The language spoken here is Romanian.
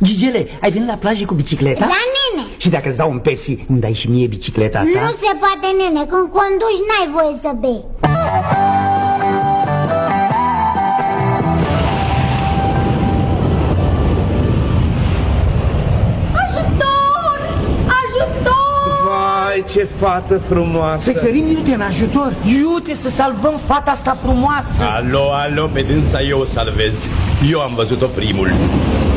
Gigele, ai venit la plajă cu bicicleta? Da, nene. Și dacă îți dau un Pepsi, îmi dai și mie bicicleta ta? Nu se poate, nene, când conduci n-ai voie să bei. Ajutor! Ajutor! Vai, ce fată frumoasă! Să sărim iute în ajutor! Iute să salvăm fata asta frumoasă! Alo, alo, pe dânsa eu o salvez. Eu am văzut-o primul.